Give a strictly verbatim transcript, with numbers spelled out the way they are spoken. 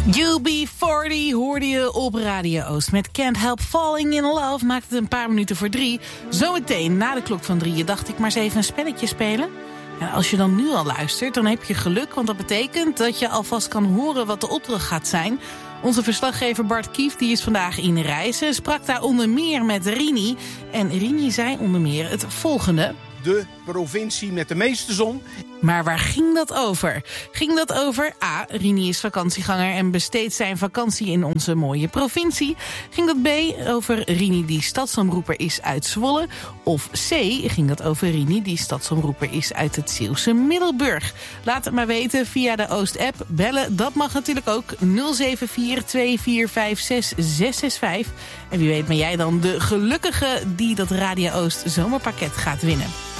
U B veertig hoorde je op Radio Oost. Met Can't Help Falling in Love maakt het een paar minuten voor drie. Zometeen na de klok van drieën dacht ik maar eens even een spelletje spelen. En als je dan nu al luistert, dan heb je geluk. Want dat betekent dat je alvast kan horen wat de opdracht gaat zijn. Onze verslaggever Bart Kief die is vandaag in Reizen. Sprak daar onder meer met Rini. En Rini zei onder meer het volgende. De provincie met de meeste zon. Maar waar ging dat over? Ging dat over A. Rini is vakantieganger en besteedt zijn vakantie in onze mooie provincie? Ging dat B. over Rini die stadsomroeper is uit Zwolle? Of C. ging dat over Rini die stadsomroeper is uit het Zeeuwse Middelburg? Laat het maar weten via de Oost-app. Bellen, dat mag natuurlijk ook. nul zeven vier twee vier vijf zes zes zes vijf. En wie weet ben jij dan de gelukkige die dat Radio Oost zomerpakket gaat winnen.